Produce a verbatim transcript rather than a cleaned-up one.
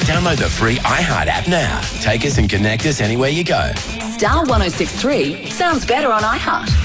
Download the free iHeart app now. Take us and connect us anywhere you go. Star one oh six three sounds better on iHeart.